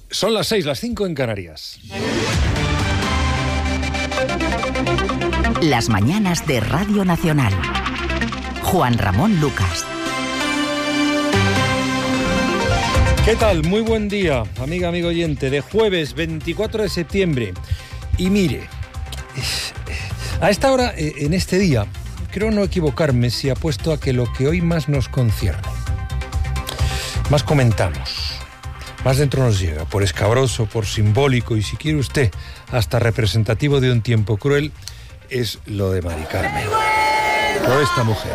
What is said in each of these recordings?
Son las 6, las 5 en Canarias. Las mañanas de Radio Nacional. Juan Ramón Lucas. ¿Qué tal? Muy buen día, amigo oyente, de jueves 24 de septiembre. Y mire, a esta hora, en este día, creo no equivocarme si apuesto a que lo que hoy más nos concierne, más comentamos, más dentro nos llega, por escabroso, por simbólico y, si quiere usted, hasta representativo de un tiempo cruel, es lo de Mari Carmen. Por esta mujer.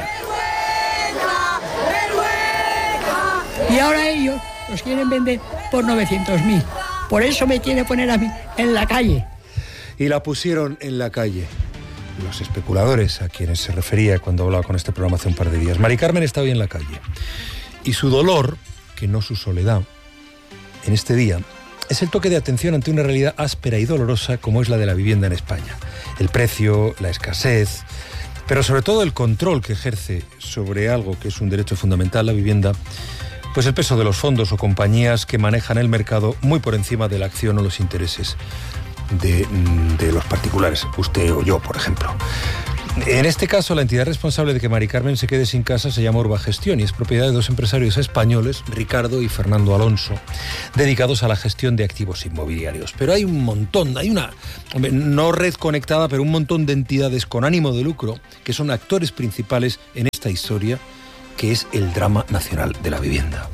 Y ahora ellos los quieren vender por 900.000. Por eso me quiere poner a mí en la calle. Y la pusieron en la calle los especuladores a quienes se refería cuando hablaba con este programa hace un par de días. Mari Carmen está hoy en la calle. Y su dolor, que no su soledad, en este día, es el toque de atención ante una realidad áspera y dolorosa como es la de la vivienda en España. El precio, la escasez, pero sobre todo el control que ejerce sobre algo que es un derecho fundamental, la vivienda, pues el peso de los fondos o compañías que manejan el mercado muy por encima de la acción o los intereses de los particulares, usted o yo, por ejemplo. En este caso, la entidad responsable de que Mari Carmen se quede sin casa se llama Urbagestión y es propiedad de dos empresarios españoles, Ricardo y Fernando Alonso, dedicados a la gestión de activos inmobiliarios. Pero hay un montón, hay una, no red conectada, pero un montón de entidades con ánimo de lucro que son actores principales en esta historia, que es el drama nacional de la vivienda.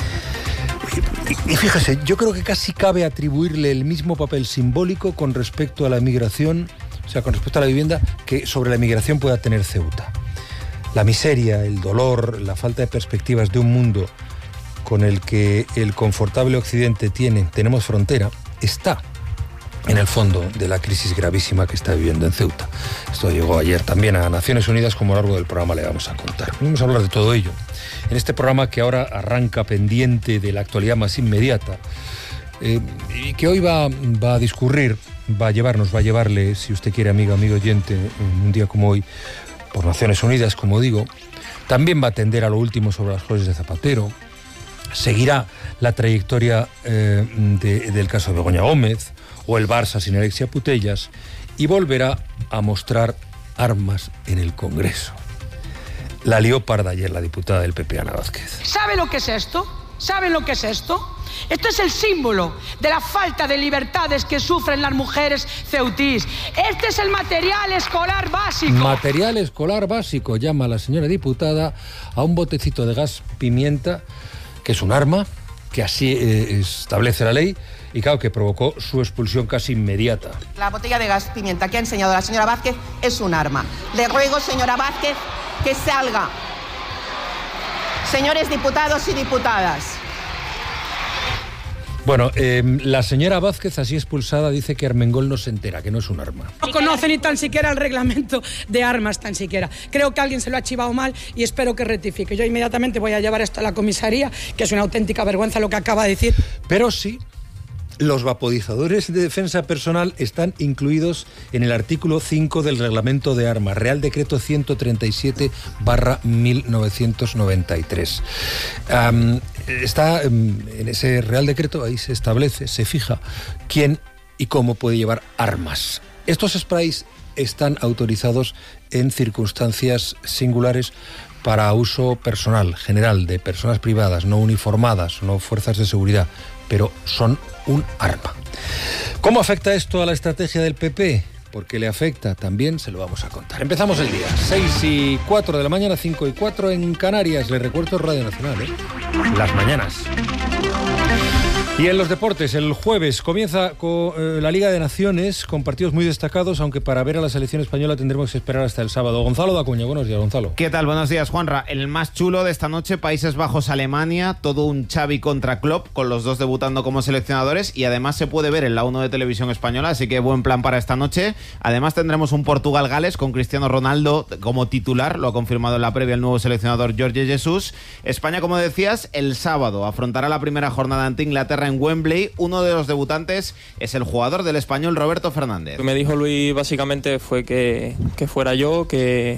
Y fíjese, yo creo que casi cabe atribuirle el mismo papel simbólico con respecto a la migración, o sea, con respecto a la vivienda, que sobre la migración pueda tener Ceuta. La miseria, el dolor, la falta de perspectivas de un mundo con el que el confortable Occidente tenemos frontera, está en el fondo de la crisis gravísima que está viviendo en Ceuta. Esto llegó ayer también a Naciones Unidas, como a lo largo del programa le vamos a contar. Vamos a hablar de todo ello en este programa que ahora arranca pendiente de la actualidad más inmediata y que hoy va a discurrir, va a llevarle, si usted quiere, amigo oyente, en un día como hoy, por Naciones Unidas, como digo. También va a atender a lo último sobre las cosas de Zapatero. Seguirá la trayectoria del caso de Begoña Gómez o el Barça sin Alexia Putellas y volverá a mostrar armas en el Congreso. La lió parda ayer la diputada del PP, Ana Vázquez. ¿Sabe lo que es esto? ¿Saben lo que es esto? Esto es el símbolo de la falta de libertades que sufren las mujeres ceutís. Este es el material escolar básico. Material escolar básico, llama la señora diputada a un botecito de gas pimienta, que es un arma, que así establece la ley, y claro, que provocó su expulsión casi inmediata. La botella de gas pimienta que ha enseñado la señora Vázquez es un arma. Le ruego, señora Vázquez, que salga. Señores diputados y diputadas. Bueno, la señora Vázquez, así expulsada, dice que Armengol no se entera, que no es un arma. No conoce ni tan siquiera el reglamento de armas, tan siquiera. Creo que alguien se lo ha chivado mal y espero que rectifique. Yo inmediatamente voy a llevar esto a la comisaría, que es una auténtica vergüenza lo que acaba de decir. Pero sí, los vaporizadores de defensa personal están incluidos en el artículo 5 del Reglamento de Armas, Real Decreto 137/1993. Está en ese Real Decreto, ahí se establece, se fija quién y cómo puede llevar armas. Estos sprays están autorizados en circunstancias singulares para uso personal, general, de personas privadas, no uniformadas, no fuerzas de seguridad, pero son un arma. ¿Cómo afecta esto a la estrategia del PP? Porque le afecta, también se lo vamos a contar. Empezamos el día, 6:04 de la mañana, 5:04 en Canarias. Le recuerdo Radio Nacional, las mañanas. Y en los deportes, el jueves comienza con la Liga de Naciones, con partidos muy destacados, aunque para ver a la selección española tendremos que esperar hasta el sábado. Gonzalo Dacuña, buenos días, Gonzalo. ¿Qué tal? Buenos días, Juanra. El más chulo de esta noche, Países Bajos-Alemania, todo un Xavi contra Klopp, con los dos debutando como seleccionadores, y además se puede ver en la 1 de Televisión Española, así que buen plan para esta noche. Además tendremos un Portugal-Gales con Cristiano Ronaldo como titular, lo ha confirmado en la previa el nuevo seleccionador Jorge Jesus. España, como decías, el sábado afrontará la primera jornada ante Inglaterra en Wembley. Uno de los debutantes es el jugador del Español, Roberto Fernández. Lo que me dijo Luis básicamente fue que fuera yo, que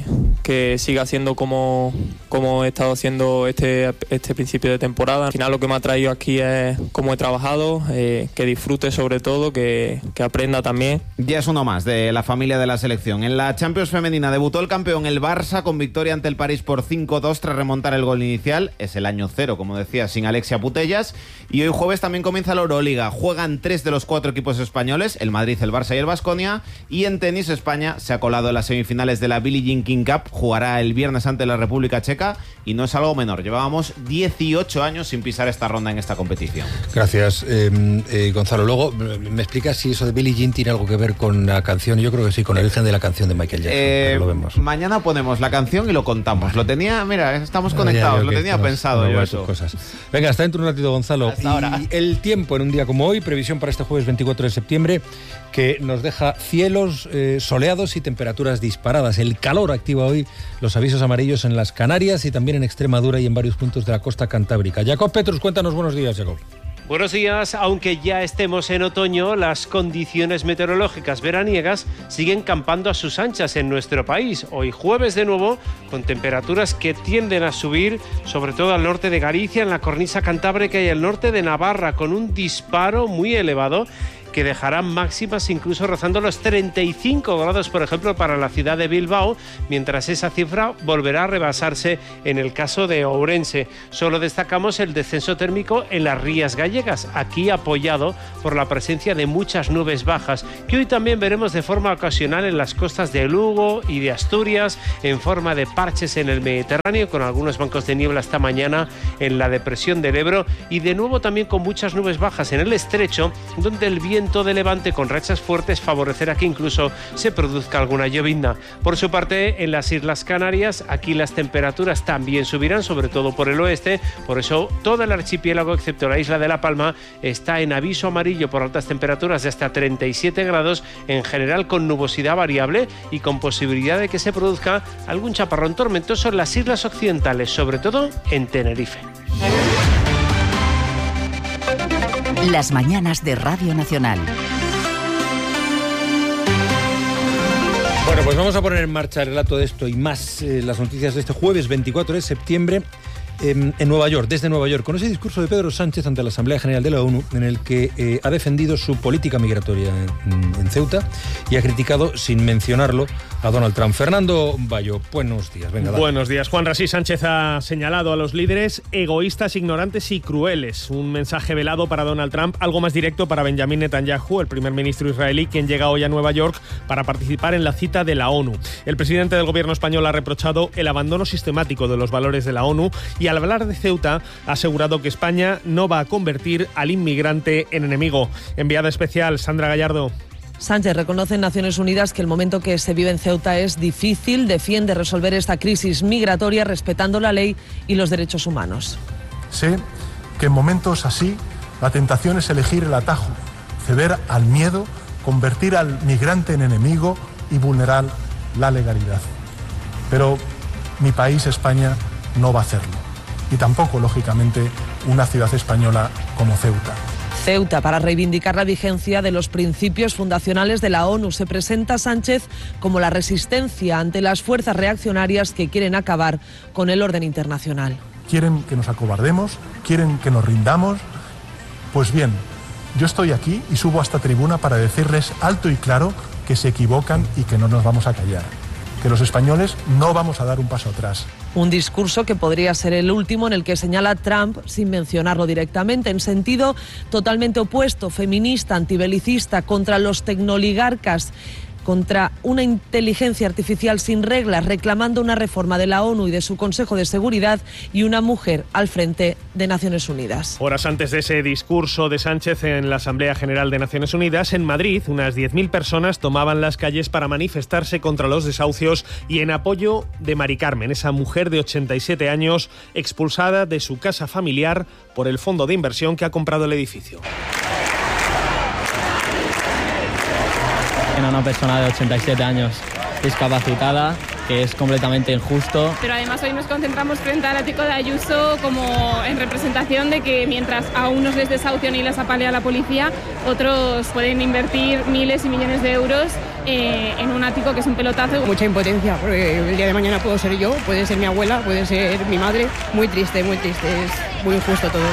que siga haciendo como he estado haciendo este principio de temporada. Al final lo que me ha traído aquí es cómo he trabajado, que disfrute sobre todo, que aprenda también. Ya es uno más de la familia de la selección. En la Champions femenina debutó el campeón, el Barça, con victoria ante el París por 5-2 tras remontar el gol inicial. Es el año cero, como decía, sin Alexia Putellas. Y hoy jueves también comienza la Euroliga. Juegan 3 de los 4 equipos españoles, el Madrid, el Barça y el Baskonia. Y en tenis, España se ha colado en las semifinales de la Billie Jean King Cup. Jugará el viernes ante la República Checa y no es algo menor. Llevábamos 18 años sin pisar esta ronda en esta competición. Gracias, Gonzalo. Luego, ¿me explicas si eso de Billie Jean tiene algo que ver con la canción? Yo creo que sí, con el origen de la canción de Michael Jackson. Pero lo vemos. Mañana ponemos la canción y lo contamos. Lo tenía, mira, estamos conectados, lo tenía pensado yo eso. Cosas. Venga, hasta dentro un ratito, Gonzalo. Hasta ahora. Y el tiempo en un día como hoy, previsión para este jueves 24 de septiembre, que nos deja cielos soleados y temperaturas disparadas. El calor activa hoy los avisos amarillos en las Canarias y también en Extremadura y en varios puntos de la costa cantábrica. Jacob Petrus, cuéntanos. Buenos días, Jacob. Buenos días. Aunque ya estemos en otoño, las condiciones meteorológicas veraniegas siguen campando a sus anchas en nuestro país. Hoy jueves de nuevo, con temperaturas que tienden a subir, sobre todo al norte de Galicia, en la cornisa cantábrica y al norte de Navarra, con un disparo muy elevado que dejarán máximas incluso rozando los 35 grados, por ejemplo, para la ciudad de Bilbao, mientras esa cifra volverá a rebasarse en el caso de Ourense. Solo destacamos el descenso térmico en las Rías Gallegas, aquí apoyado por la presencia de muchas nubes bajas, que hoy también veremos de forma ocasional en las costas de Lugo y de Asturias, en forma de parches en el Mediterráneo, con algunos bancos de niebla esta mañana en la depresión del Ebro, y de nuevo también con muchas nubes bajas en el estrecho, donde el viento de levante con rachas fuertes favorecerá que incluso se produzca alguna llovizna. Por su parte, en las Islas Canarias, aquí las temperaturas también subirán, sobre todo por el oeste. Por eso todo el archipiélago, excepto la isla de La Palma, está en aviso amarillo por altas temperaturas de hasta 37 grados, en general con nubosidad variable y con posibilidad de que se produzca algún chaparrón tormentoso en las islas occidentales, sobre todo en Tenerife. Las mañanas de Radio Nacional. Bueno, pues vamos a poner en marcha el relato de esto y más, las noticias de este jueves 24 de septiembre en Nueva York, desde Nueva York, con ese discurso de Pedro Sánchez ante la Asamblea General de la ONU, en el que ha defendido su política migratoria en Ceuta y ha criticado, sin mencionarlo, a Donald Trump. Fernando Bayo, buenos días. Venga, dale. Buenos días, Juan. Rasí Sánchez ha señalado a los líderes egoístas, ignorantes y crueles. Un mensaje velado para Donald Trump, algo más directo para Benjamin Netanyahu, el primer ministro israelí, quien llega hoy a Nueva York para participar en la cita de la ONU. El presidente del gobierno español ha reprochado el abandono sistemático de los valores de la ONU y al hablar de Ceuta ha asegurado que España no va a convertir al inmigrante en enemigo. Enviada especial, Sandra Gallardo. Sánchez reconoce en Naciones Unidas que el momento que se vive en Ceuta es difícil, defiende resolver esta crisis migratoria respetando la ley y los derechos humanos. Sé que en momentos así la tentación es elegir el atajo, ceder al miedo, convertir al migrante en enemigo y vulnerar la legalidad. Pero mi país, España, no va a hacerlo. Y tampoco, lógicamente, una ciudad española como Ceuta. Ceuta, para reivindicar la vigencia de los principios fundacionales de la ONU. Se presenta Sánchez como la resistencia ante las fuerzas reaccionarias que quieren acabar con el orden internacional. ¿Quieren que nos acobardemos? ¿Quieren que nos rindamos? Pues bien, yo estoy aquí y subo a esta tribuna para decirles alto y claro que se equivocan y que no nos vamos a callar. Que los españoles no vamos a dar un paso atrás. Un discurso que podría ser el último, en el que señala Trump, sin mencionarlo directamente, en sentido totalmente opuesto, feminista, antibelicista, contra los tecnoligarcas, contra una inteligencia artificial sin reglas, reclamando una reforma de la ONU y de su Consejo de Seguridad y una mujer al frente de Naciones Unidas. Horas antes de ese discurso de Sánchez en la Asamblea General de Naciones Unidas, en Madrid, unas 10.000 personas tomaban las calles para manifestarse contra los desahucios y en apoyo de Mari Carmen, esa mujer de 87 años expulsada de su casa familiar por el fondo de inversión que ha comprado el edificio. Una persona de 87 años discapacitada que es completamente injusto. Pero además hoy nos concentramos frente al ático de Ayuso como en representación de que mientras a unos les desahucian y les apalea la policía, otros pueden invertir miles y millones de euros en un ático que es un pelotazo. Mucha impotencia, porque el día de mañana puedo ser yo, puede ser mi abuela, puede ser mi madre. Muy triste, es muy injusto todo.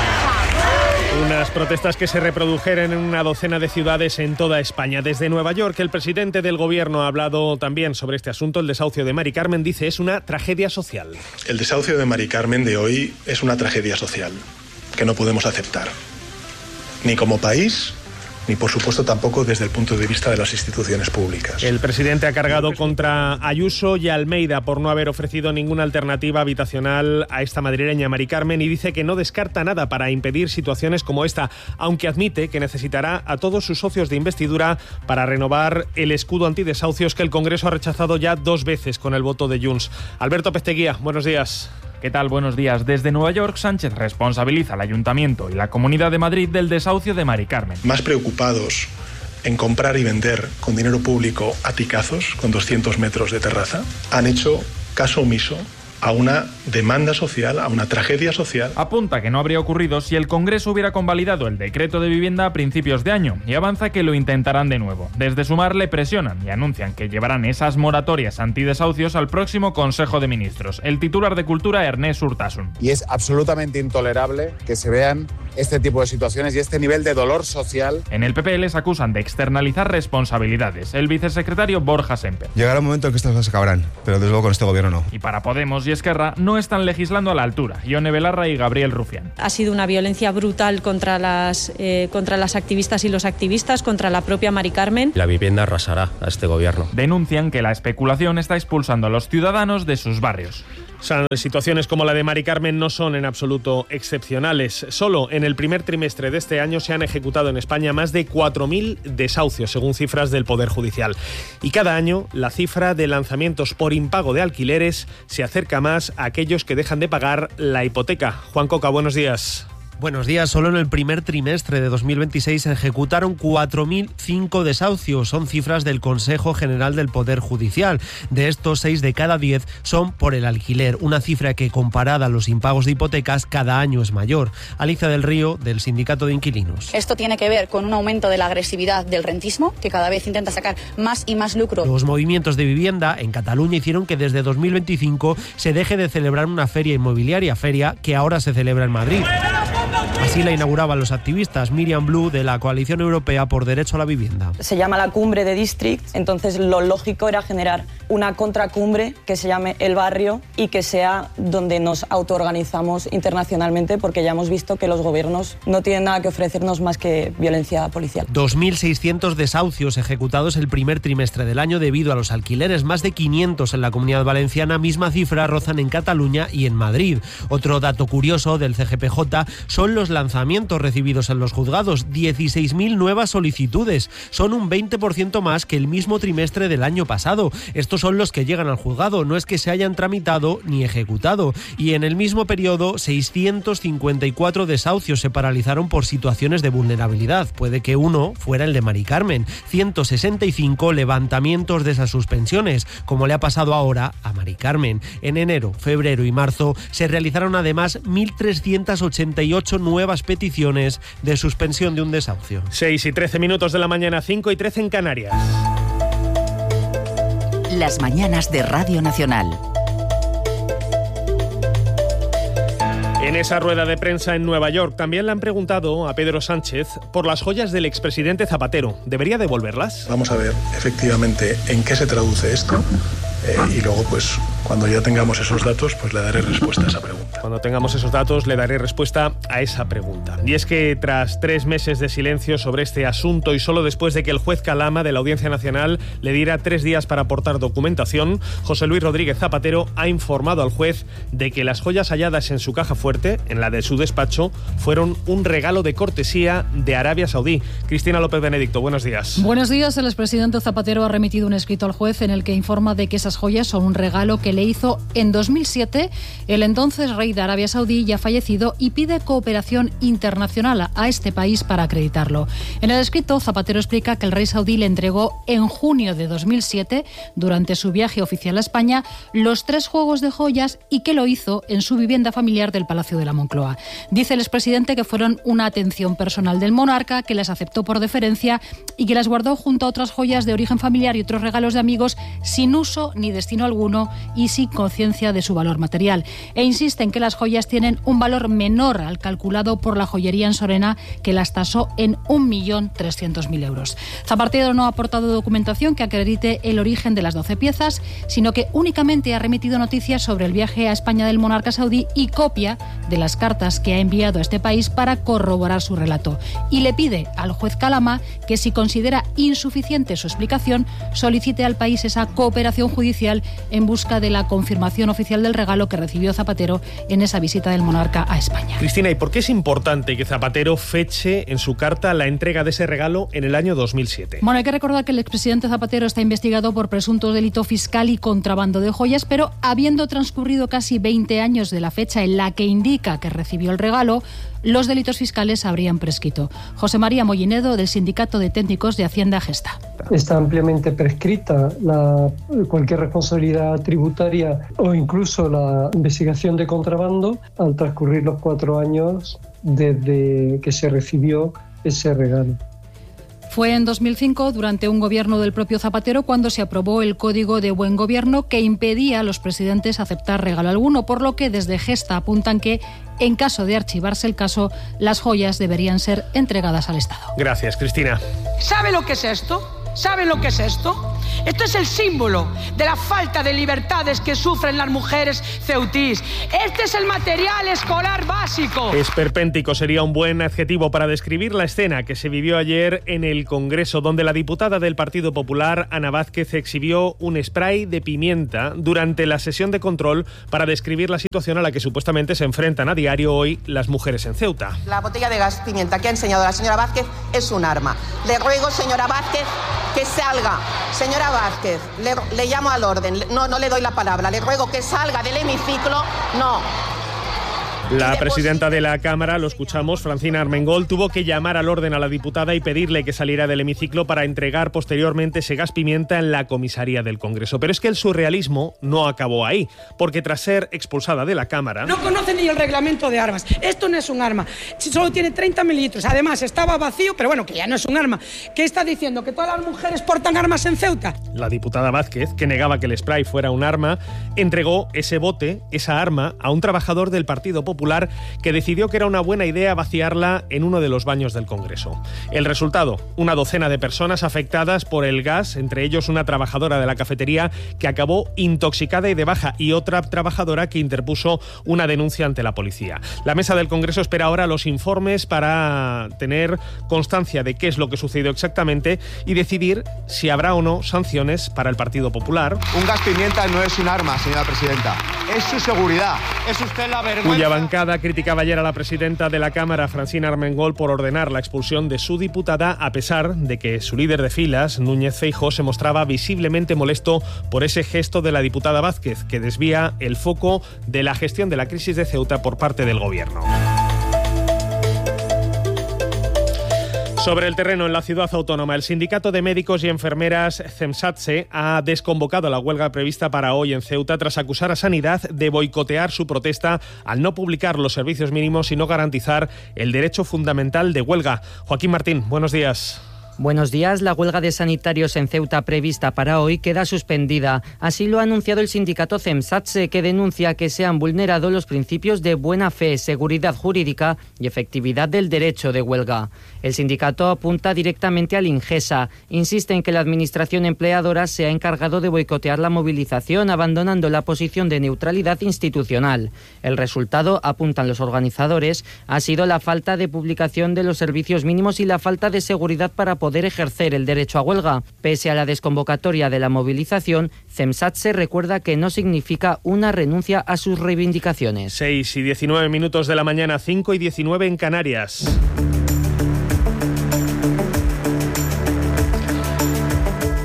Unas protestas que se reprodujeron en una docena de ciudades en toda España. Desde Nueva York, el presidente del gobierno ha hablado también sobre este asunto. El desahucio de Mari Carmen, dice, es una tragedia social. El desahucio de Mari Carmen de hoy es una tragedia social que no podemos aceptar, ni como país, ni por supuesto tampoco desde el punto de vista de las instituciones públicas. El presidente ha cargado contra Ayuso y Almeida por no haber ofrecido ninguna alternativa habitacional a esta madrileña Mari Carmen y dice que no descarta nada para impedir situaciones como esta, aunque admite que necesitará a todos sus socios de investidura para renovar el escudo antidesahucios que el Congreso ha rechazado ya 2 veces con el voto de Junts. Alberto Pesteguía, buenos días. ¿Qué tal? Buenos días. Desde Nueva York, Sánchez responsabiliza al Ayuntamiento y la Comunidad de Madrid del desahucio de Mari Carmen. Más preocupados en comprar y vender con dinero público aticazos con 200 metros de terraza, han hecho caso omiso a una demanda social, a una tragedia social. Apunta que no habría ocurrido si el Congreso hubiera convalidado el decreto de vivienda a principios de año y avanza que lo intentarán de nuevo. Desde Sumar le presionan y anuncian que llevarán esas moratorias antidesahucios al próximo Consejo de Ministros. El titular de Cultura, Ernest Urtasun. Y es absolutamente intolerable que se vean este tipo de situaciones y este nivel de dolor social. En el PP les acusan de externalizar responsabilidades. El vicesecretario Borja Semper. Llegará un momento en que estas cosas acabarán, pero desde luego con este gobierno no. Y para Podemos y Esquerra no están legislando a la altura. Ione Belarra y Gabriel Rufián. Ha sido una violencia brutal contra las activistas y los activistas, contra la propia Mari Carmen. La vivienda arrasará a este gobierno. Denuncian que la especulación está expulsando a los ciudadanos de sus barrios. Situaciones como la de Mari Carmen no son en absoluto excepcionales. Solo en el primer trimestre de este año se han ejecutado en España más de 4.000 desahucios, según cifras del Poder Judicial. Y cada año la cifra de lanzamientos por impago de alquileres se acerca más a aquellos que dejan de pagar la hipoteca. Juan Coca, buenos días. Buenos días. Solo en el primer trimestre de 2026 se ejecutaron 4.005 desahucios. Son cifras del Consejo General del Poder Judicial. De estos, 6 de cada 10 son por el alquiler, una cifra que comparada a los impagos de hipotecas cada año es mayor. Alicia del Río, del Sindicato de Inquilinos. Esto tiene que ver con un aumento de la agresividad del rentismo, que cada vez intenta sacar más y más lucro. Los movimientos de vivienda en Cataluña hicieron que desde 2025 se deje de celebrar una feria inmobiliaria, feria que ahora se celebra en Madrid. Así la inauguraban los activistas. Miriam Blue, de la Coalición Europea por Derecho a la Vivienda. Se llama la Cumbre de District, entonces lo lógico era generar una contracumbre que se llame El Barrio y que sea donde nos autoorganizamos internacionalmente, porque ya hemos visto que los gobiernos no tienen nada que ofrecernos más que violencia policial. 2.600 desahucios ejecutados el primer trimestre del año debido a los alquileres, más de 500 en la Comunidad Valenciana, misma cifra rozan en Cataluña y en Madrid. Otro dato curioso del CGPJ son los lanzamientos recibidos en los juzgados, 16.000 nuevas solicitudes. Son un 20% más que el mismo trimestre del año pasado. Estos son los que llegan al juzgado, no es que se hayan tramitado ni ejecutado. Y en el mismo periodo, 654 desahucios se paralizaron por situaciones de vulnerabilidad. Puede que uno fuera el de Mari Carmen. 165 levantamientos de esas suspensiones, como le ha pasado ahora a Mari Carmen. En enero, febrero y marzo se realizaron además 1.388 nuevas peticiones de suspensión de un desahucio. 6:13 de la mañana, 5:13 en Canarias. Las mañanas de Radio Nacional. En esa rueda de prensa en Nueva York también le han preguntado a Pedro Sánchez por las joyas del expresidente Zapatero. ¿Debería devolverlas? Vamos a ver efectivamente en qué se traduce esto y luego pues cuando ya tengamos esos datos pues le daré respuesta a esa pregunta. Cuando tengamos esos datos le daré respuesta a esa pregunta. Y es que tras 3 meses de silencio sobre este asunto y solo después de que el juez Calama de la Audiencia Nacional le diera 3 días para aportar documentación, José Luis Rodríguez Zapatero ha informado al juez de que las joyas halladas en su caja fuerte, en la de su despacho, fueron un regalo de cortesía de Arabia Saudí. Cristina López Benedicto, buenos días. Buenos días. El expresidente Zapatero ha remitido un escrito al juez en el que informa de que esas joyas son un regalo que que le hizo en 2007 el entonces rey de Arabia Saudí, ya fallecido, y pide cooperación internacional a este país para acreditarlo. En el escrito, Zapatero explica que el rey saudí le entregó en junio de 2007, durante su viaje oficial a España, los 3 juegos de joyas y que lo hizo en su vivienda familiar del Palacio de la Moncloa. Dice el expresidente que fueron una atención personal del monarca, que las aceptó por deferencia y que las guardó junto a otras joyas de origen familiar y otros regalos de amigos sin uso ni destino alguno y sin conciencia de su valor material. E insiste en que las joyas tienen un valor menor al calculado por la joyería en Sorena, que las tasó en 1.300.000 euros. Zapatero no ha aportado documentación que acredite el origen de las 12 piezas, sino que únicamente ha remitido noticias sobre el viaje a España del monarca saudí y copia de las cartas que ha enviado a este país para corroborar su relato. Y le pide al juez Calama que, si considera insuficiente su explicación, solicite al país esa cooperación judicial en busca de la confirmación oficial del regalo que recibió Zapatero en esa visita del monarca a España. Cristina, ¿y por qué es importante que Zapatero feche en su carta la entrega de ese regalo en el año 2007? Bueno, hay que recordar que el expresidente Zapatero está investigado por presunto delito fiscal y contrabando de joyas, pero habiendo transcurrido casi 20 años de la fecha en la que indica que recibió el regalo, los delitos fiscales habrían prescrito. José María Mollinedo, del Sindicato de Técnicos de Hacienda Gesta. Está ampliamente prescrita cualquier responsabilidad tributaria o incluso la investigación de contrabando al transcurrir los 4 años desde que se recibió ese regalo. Fue en 2005, durante un gobierno del propio Zapatero, cuando se aprobó el Código de Buen Gobierno que impedía a los presidentes aceptar regalo alguno, por lo que desde Gesta apuntan que, en caso de archivarse el caso, las joyas deberían ser entregadas al Estado. Gracias, Cristina. ¿Sabe lo que es esto? ¿Saben lo que es esto? Esto es el símbolo de la falta de libertades que sufren las mujeres ceutís. Este es el material escolar básico. Esperpéntico sería un buen adjetivo para describir la escena que se vivió ayer en el Congreso, donde la diputada del Partido Popular, Ana Vázquez, exhibió un spray de pimienta durante la sesión de control para describir la situación a la que supuestamente se enfrentan a diario hoy las mujeres en Ceuta. La botella de gas pimienta que ha enseñado la señora Vázquez es un arma. Le ruego, señora Vázquez, que salga. Señora Vázquez, le llamo al orden. No le doy la palabra. Le ruego que salga del hemiciclo. No. La presidenta de la Cámara, lo escuchamos, Francina Armengol, tuvo que llamar al orden a la diputada y pedirle que saliera del hemiciclo para entregar posteriormente ese gas pimienta en la comisaría del Congreso. Pero es que el surrealismo no acabó ahí, porque tras ser expulsada de la Cámara... No conoce ni el reglamento de armas. Esto no es un arma. Solo tiene 30 mililitros. Además, estaba vacío, pero bueno, que ya no es un arma. ¿Qué está diciendo? ¿Que todas las mujeres portan armas en Ceuta? La diputada Vázquez, que negaba que el spray fuera un arma, entregó ese bote, esa arma, a un trabajador del Partido Popular que decidió que era una buena idea vaciarla en uno de los baños del Congreso. El resultado, una docena de personas afectadas por el gas, entre ellos una trabajadora de la cafetería que acabó intoxicada y de baja, y otra trabajadora que interpuso una denuncia ante la policía. La mesa del Congreso espera ahora los informes para tener constancia de qué es lo que sucedió exactamente y decidir si habrá o no sanciones para el Partido Popular. Un gas pimienta no es un arma, señora presidenta. Es su seguridad. Es usted la vergüenza. Cuya bancada criticaba ayer a la presidenta de la Cámara, Francina Armengol, por ordenar la expulsión de su diputada, a pesar de que su líder de filas, Núñez Feijóo, se mostraba visiblemente molesto por ese gesto de la diputada Vázquez, que desvía el foco de la gestión de la crisis de Ceuta por parte del Gobierno. Sobre el terreno en la ciudad autónoma, el Sindicato de Médicos y Enfermeras CEMSATSE ha desconvocado la huelga prevista para hoy en Ceuta tras acusar a Sanidad de boicotear su protesta al no publicar los servicios mínimos y no garantizar el derecho fundamental de huelga. Joaquín Martín, buenos días. Buenos días. La huelga de sanitarios en Ceuta prevista para hoy queda suspendida. Así lo ha anunciado el sindicato CEMSATSE, que denuncia que se han vulnerado los principios de buena fe, seguridad jurídica y efectividad del derecho de huelga. El sindicato apunta directamente al Ingesa. Insiste en que la administración empleadora se ha encargado de boicotear la movilización, abandonando la posición de neutralidad institucional. El resultado, apuntan los organizadores, ha sido la falta de publicación de los servicios mínimos y la falta de seguridad para poder ejercer el derecho a huelga. Pese a la desconvocatoria de la movilización, CEMSATSE recuerda que no significa una renuncia a sus reivindicaciones. 6 y 19 minutos de la mañana, 5 y 19 en Canarias.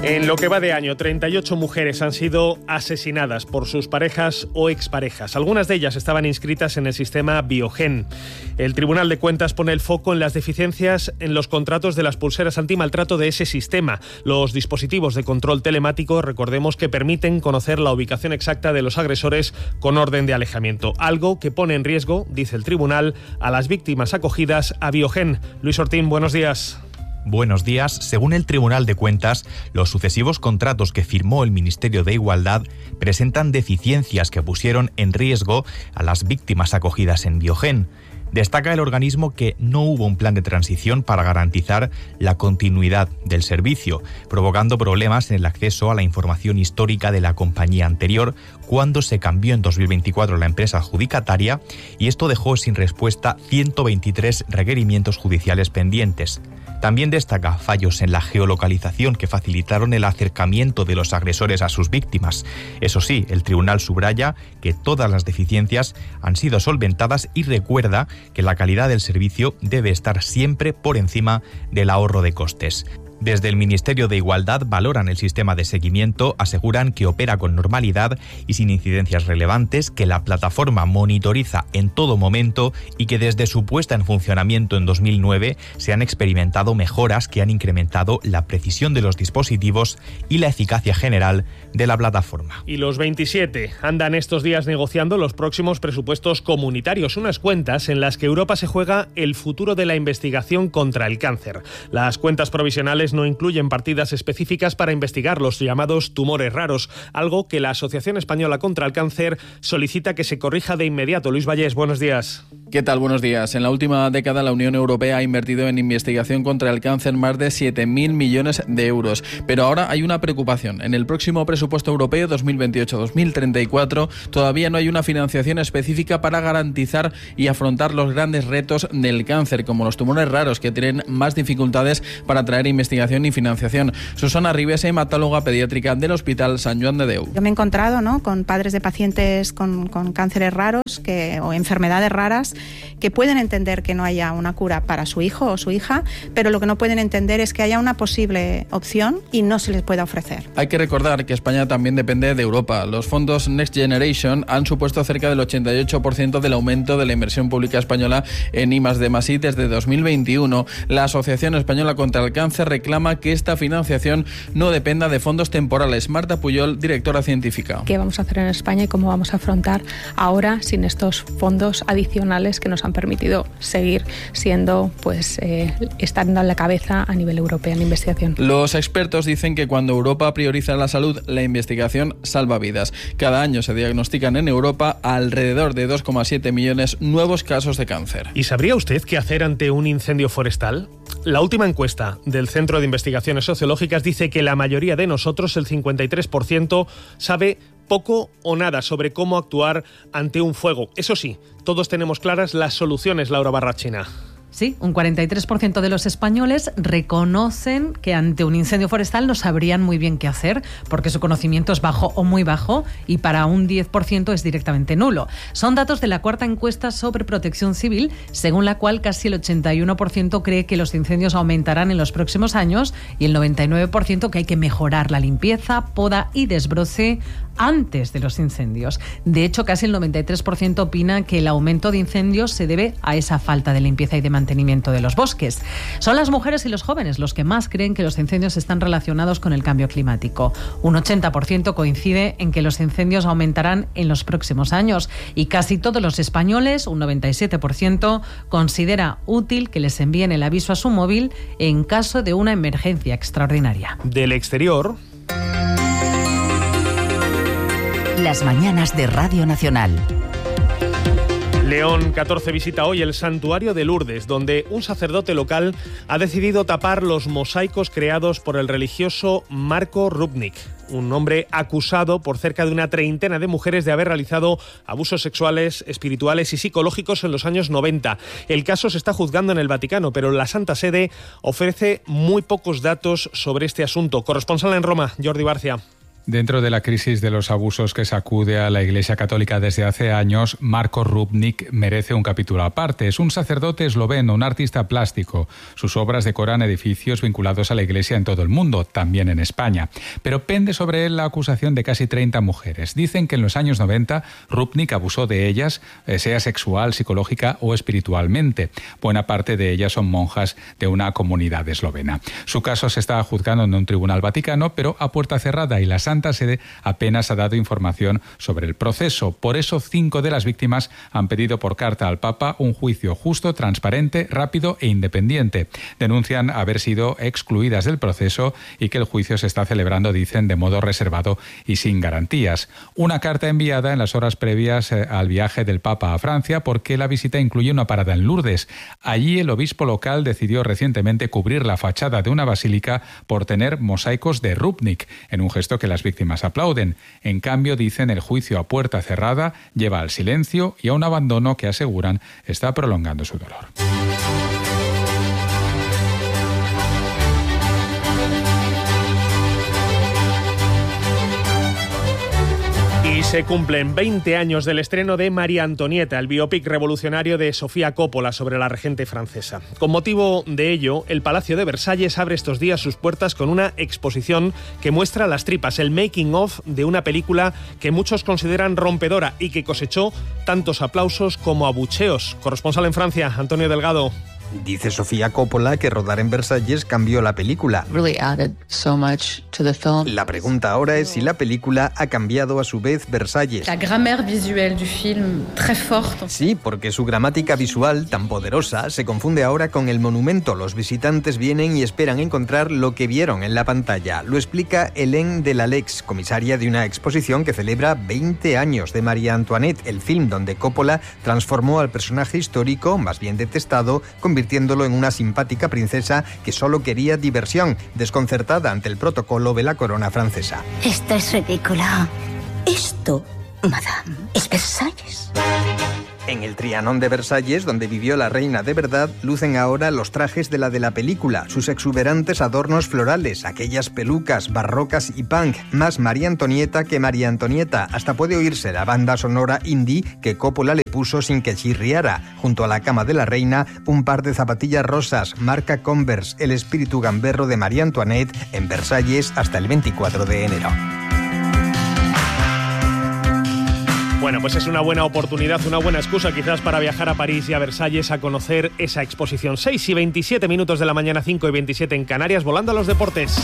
En lo que va de año, 38 mujeres han sido asesinadas por sus parejas o exparejas. Algunas de ellas estaban inscritas en el sistema Biogen. El Tribunal de Cuentas pone el foco en las deficiencias en los contratos de las pulseras antimaltrato de ese sistema. Los dispositivos de control telemático, recordemos que permiten conocer la ubicación exacta de los agresores con orden de alejamiento. Algo que pone en riesgo, dice el Tribunal, a las víctimas acogidas a Biogen. Luis Ortín, buenos días. Buenos días. Según el Tribunal de Cuentas, los sucesivos contratos que firmó el Ministerio de Igualdad presentan deficiencias que pusieron en riesgo a las víctimas acogidas en Biogen. Destaca el organismo que no hubo un plan de transición para garantizar la continuidad del servicio, provocando problemas en el acceso a la información histórica de la compañía anterior cuando se cambió en 2024 la empresa adjudicataria, y esto dejó sin respuesta 123 requerimientos judiciales pendientes. También destaca fallos en la geolocalización que facilitaron el acercamiento de los agresores a sus víctimas. Eso sí, el tribunal subraya que todas las deficiencias han sido solventadas y recuerda que la calidad del servicio debe estar siempre por encima del ahorro de costes. Desde el Ministerio de Igualdad valoran el sistema de seguimiento, aseguran que opera con normalidad y sin incidencias relevantes, que la plataforma monitoriza en todo momento y que desde su puesta en funcionamiento en 2009 se han experimentado mejoras que han incrementado la precisión de los dispositivos y la eficacia general de la plataforma. Y los 27 andan estos días negociando los próximos presupuestos comunitarios, unas cuentas en las que Europa se juega el futuro de la investigación contra el cáncer. Las cuentas provisionales no incluyen partidas específicas para investigar los llamados tumores raros, algo que la Asociación Española contra el Cáncer solicita que se corrija de inmediato. Luis Vallés, buenos días. ¿Qué tal? Buenos días. En la última década la Unión Europea ha invertido en investigación contra el cáncer más de 7.000 millones de euros. Pero ahora hay una preocupación. En el próximo presupuesto europeo 2028-2034 todavía no hay una financiación específica para garantizar y afrontar los grandes retos del cáncer, como los tumores raros, que tienen más dificultades para atraer investigación y financiación. Susana Ribes, hematóloga pediátrica del Hospital Sant Joan de Déu. Yo me he encontrado, ¿no?, con padres de pacientes con cánceres raros o enfermedades raras que pueden entender que no haya una cura para su hijo o su hija, pero lo que no pueden entender es que haya una posible opción y no se les pueda ofrecer. Hay que recordar que España también depende de Europa. Los fondos Next Generation han supuesto cerca del 88% del aumento de la inversión pública española en I+D+I desde 2021. La Asociación Española contra el Cáncer reclama que esta financiación no dependa de fondos temporales. Marta Puyol, directora científica. ¿Qué vamos a hacer en España y cómo vamos a afrontar ahora sin estos fondos adicionales que nos han permitido seguir siendo, estando en la cabeza a nivel europeo en investigación? Los expertos dicen que cuando Europa prioriza la salud, la investigación salva vidas. Cada año se diagnostican en Europa alrededor de 2,7 millones nuevos casos de cáncer. ¿Y sabría usted qué hacer ante un incendio forestal? La última encuesta del Centro de Investigaciones Sociológicas dice que la mayoría de nosotros, el 53%, sabe poco o nada sobre cómo actuar ante un fuego. Eso sí, todos tenemos claras las soluciones, Laura Barrachina. Sí, un 43% de los españoles reconocen que ante un incendio forestal no sabrían muy bien qué hacer, porque su conocimiento es bajo o muy bajo, y para un 10% es directamente nulo. Son datos de la cuarta encuesta sobre protección civil, según la cual casi el 81% cree que los incendios aumentarán en los próximos años y el 99% que hay que mejorar la limpieza, poda y desbroce antes de los incendios. De hecho, casi el 93% opina que el aumento de incendios se debe a esa falta de limpieza y de mantenimiento de los bosques. Son las mujeres y los jóvenes los que más creen que los incendios están relacionados con el cambio climático. Un 80% coincide en que los incendios aumentarán en los próximos años y casi todos los españoles, un 97%, considera útil que les envíen el aviso a su móvil en caso de una emergencia extraordinaria. Del exterior. Las mañanas de Radio Nacional. León 14 visita hoy el santuario de Lourdes, donde un sacerdote local ha decidido tapar los mosaicos creados por el religioso Marco Rupnik, un hombre acusado por cerca de una treintena de mujeres de haber realizado abusos sexuales, espirituales y psicológicos en los años 90. El caso se está juzgando en el Vaticano, pero la Santa Sede ofrece muy pocos datos sobre este asunto. Corresponsal en Roma, Jordi Barcia. Dentro de la crisis de los abusos que sacude a la Iglesia Católica desde hace años, Marko Rupnik merece un capítulo aparte. Es un sacerdote esloveno, un artista plástico. Sus obras decoran edificios vinculados a la Iglesia en todo el mundo, también en España. Pero pende sobre él la acusación de casi 30 mujeres. Dicen que en los años 90 Rupnik abusó de ellas, sea sexual, psicológica o espiritualmente. Buena parte de ellas son monjas de una comunidad eslovena. Su caso se está juzgando en un tribunal vaticano, pero a puerta cerrada, y la Santa Sede apenas ha dado información sobre el proceso. Por eso 5 de las víctimas han pedido por carta al Papa un juicio justo, transparente, rápido e independiente. Denuncian haber sido excluidas del proceso y que el juicio se está celebrando, dicen, de modo reservado y sin garantías. Una carta enviada en las horas previas al viaje del Papa a Francia, porque la visita incluye una parada en Lourdes. Allí el obispo local decidió recientemente cubrir la fachada de una basílica por tener mosaicos de Rupnik, en un gesto que las víctimas aplauden. En cambio, dicen, el juicio a puerta cerrada lleva al silencio y a un abandono que aseguran está prolongando su dolor. Y se cumplen 20 años del estreno de María Antonieta, el biopic revolucionario de Sofía Coppola sobre la regente francesa. Con motivo de ello, el Palacio de Versalles abre estos días sus puertas con una exposición que muestra las tripas, el making of de una película que muchos consideran rompedora y que cosechó tantos aplausos como abucheos. Corresponsal en Francia, Antonio Delgado. Dice Sofía Coppola que rodar en Versalles cambió la película. La pregunta ahora es si la película ha cambiado a su vez Versalles. La grammaire visuelle du film, très forte. Sí, porque su gramática visual, tan poderosa, se confunde ahora con el monumento. Los visitantes vienen y esperan encontrar lo que vieron en la pantalla. Lo explica Hélène Delalex, comisaria de una exposición que celebra 20 años de María Antoinette, el film donde Coppola transformó al personaje histórico, más bien detestado, convirtiéndolo en una simpática princesa que solo quería diversión, desconcertada ante el protocolo de la corona francesa. Esto es ridículo. Esto, madame, es Versalles. En el Trianon de Versalles, donde vivió la reina de verdad, lucen ahora los trajes de la película, sus exuberantes adornos florales, aquellas pelucas barrocas y punk, más María Antonieta que María Antonieta. Hasta puede oírse la banda sonora indie que Coppola le puso sin que chirriara. Junto a la cama de la reina, un par de zapatillas rosas, marca Converse, el espíritu gamberro de María Antoinette, en Versalles hasta el 24 de enero. Bueno, pues es una buena oportunidad, una buena excusa quizás para viajar a París y a Versalles a conocer esa exposición. 6:27 de la mañana, 5:27 en Canarias, volando a los deportes.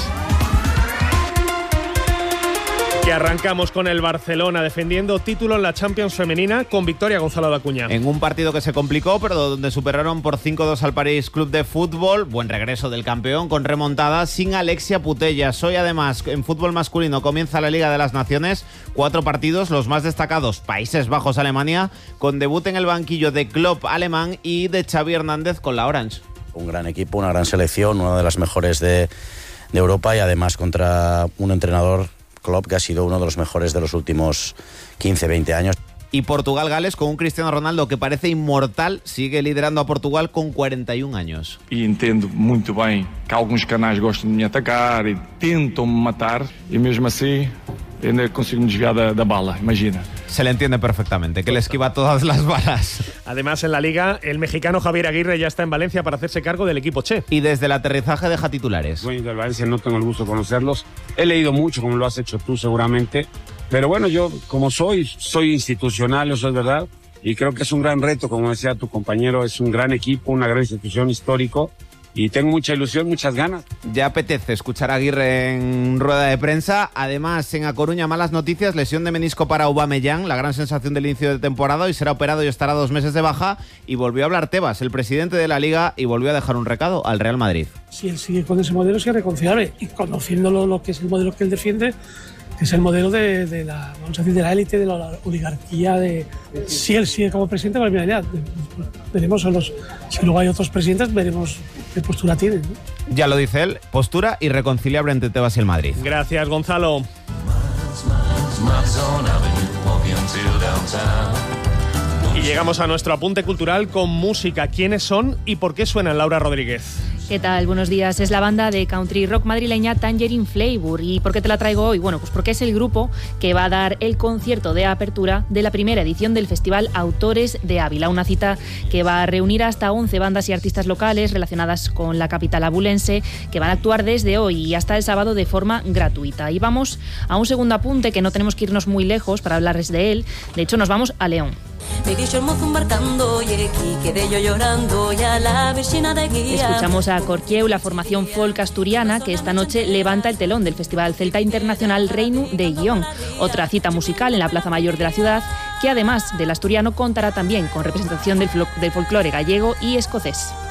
Que arrancamos con el Barcelona defendiendo título en la Champions femenina con victoria, Gonzalo de Acuña. En un partido que se complicó, pero donde superaron por 5-2 al París Club de Fútbol. Buen regreso del campeón con remontada sin Alexia Putellas. Hoy además en fútbol masculino comienza la Liga de las Naciones. 4 partidos, los más destacados Países Bajos-Alemania, con debut en el banquillo de Klopp alemán y de Xavi Hernández con la Orange. Un gran equipo, una gran selección, una de las mejores de Europa y además contra un entrenador, Klopp, que ha sido uno de los mejores de los últimos 15-20 años. Y Portugal-Gales con un Cristiano Ronaldo que parece inmortal, sigue liderando a Portugal con 41 años. E entendo muito bem que alguns canais gostam de me atacar e tentam me matar e mesmo assim eu ainda consigo me desviar da bala, imagina. Se le entiende perfectamente, que le esquiva todas las balas. Además, en la Liga, el mexicano Javier Aguirre ya está en Valencia para hacerse cargo del equipo Che. Y desde el aterrizaje deja titulares. Dueños del Valencia, no tengo el gusto de conocerlos. He leído mucho, como lo has hecho tú seguramente. Pero bueno, yo como soy institucional, eso es verdad. Y creo que es un gran reto, como decía tu compañero, es un gran equipo, una gran institución histórico. Y tengo mucha ilusión, muchas ganas. Ya apetece escuchar a Aguirre en rueda de prensa. Además, en A Coruña, malas noticias, lesión de menisco para Aubameyang, la gran sensación del inicio de temporada. Hoy será operado y estará 2 meses de baja. Y volvió a hablar Tebas, el presidente de la Liga, y volvió a dejar un recado al Real Madrid. Si él sigue con ese modelo, es irreconciliable. Y conociéndolo, lo que es el modelo que él defiende, que es el modelo de la, vamos a decir, de la élite, de la oligarquía. Si él sigue como presidente, pues mira, veremos si luego hay otros presidentes, veremos qué postura tienen, ¿no? Ya lo dice él, postura irreconciliable entre Tebas y el Madrid. Gracias, Gonzalo. Y llegamos a nuestro apunte cultural con música. ¿Quiénes son y por qué suenan, Laura Rodríguez? ¿Qué tal? Buenos días. Es la banda de country rock madrileña Tangerine Flavor. ¿Y por qué te la traigo hoy? Bueno, pues porque es el grupo que va a dar el concierto de apertura de la primera edición del Festival Autores de Ávila, una cita que va a reunir hasta 11 bandas y artistas locales relacionadas con la capital abulense, que van a actuar desde hoy y hasta el sábado de forma gratuita. Y vamos a un segundo apunte, que no tenemos que irnos muy lejos para hablarles de él. De hecho, nos vamos a León. Escuchamos a Corquieu, la formación folk asturiana que esta noche levanta el telón del Festival Celta Internacional Reino de Guión, otra cita musical en la Plaza Mayor de la ciudad, que además del asturiano contará también con representación del folclore gallego y escocés.